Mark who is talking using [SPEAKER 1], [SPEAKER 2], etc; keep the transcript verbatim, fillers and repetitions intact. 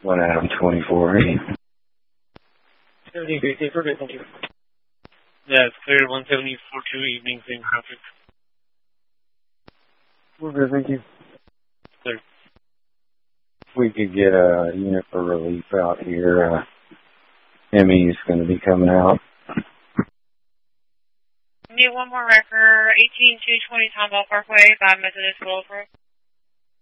[SPEAKER 1] one Adam twenty-four.
[SPEAKER 2] seventy fifty, perfect, thank you. That's clear, one seventy-four two, evening, same traffic.
[SPEAKER 1] We're good, thank you.
[SPEAKER 2] Clear.
[SPEAKER 1] If we could get a unit for relief out here, uh, M E's going to be coming out.
[SPEAKER 3] Need one more record, eighteen two twenty Tomball Parkway, five Methodist Willowbrook.